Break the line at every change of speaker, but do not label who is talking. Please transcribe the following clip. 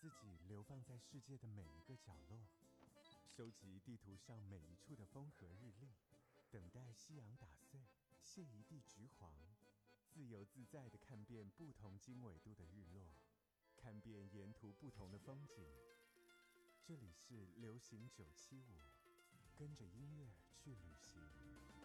自己流放在世界的每一个角落，收集地图上每一处的风和日丽，等待夕阳打碎，谢一地橘黄，自由自在地看遍不同经纬度的日落，看遍沿途不同的风景。这里是流行975，跟着音乐去旅行。